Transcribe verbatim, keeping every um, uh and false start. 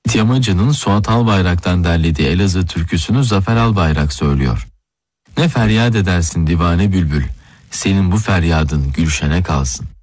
Yamacı'nın Suat Albayrak'tan derlediği Elazığ türküsünü Zafer Albayrak söylüyor. Ne feryat edersin divane bülbül, senin bu feryadın gülşene kalsın.